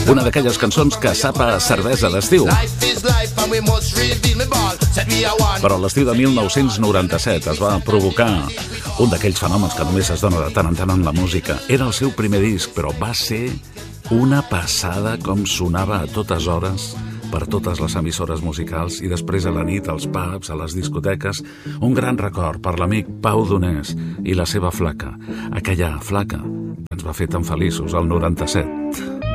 Una d'aquelles cançons que sap a cervesa d'estiu. Però l'estiu de 1997 es va provocar un d'aquells fenòmens que només es dona de tant en tant en la música. Era el seu primer disc, però va ser una passada com sonava a totes hores per totes les emissores musicals i després a la nit als pubs, a les discoteques. Un gran record per l'amic Pau Donés i la seva flaca. Aquella flaca que ens va fer tan feliços al 97.